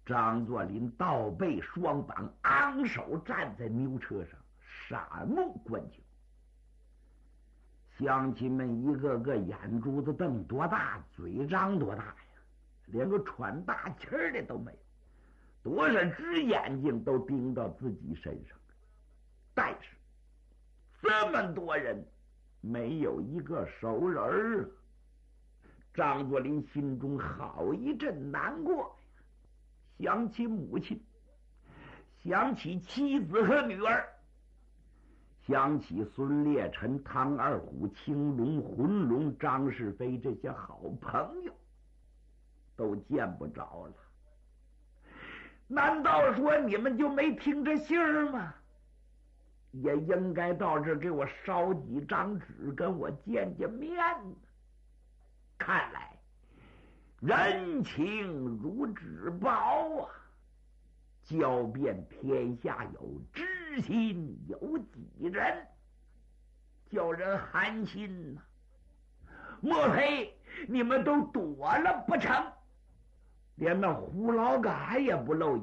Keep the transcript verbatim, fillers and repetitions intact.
张作霖倒背双膀，昂首站在牛车上，闪目观景。乡亲们一个个眼珠子瞪多大，嘴张多大呀，连个喘大气儿的都没有，多少只眼睛都盯到自己身上。但是这么多人没有一个熟人儿，张作霖心中好一阵难过呀，想起母亲，想起妻子和女儿，想起孙烈臣、唐二虎、青龙、浑龙、张世飞这些好朋友，都见不着了。难道说你们就没听着信儿吗？也应该到这给我烧几张纸，跟我见见面呢。看来人情如纸薄啊，交遍天下有，知心有几人，叫人寒心呐、啊！莫非你们都躲了不成？连那胡老嘎也不露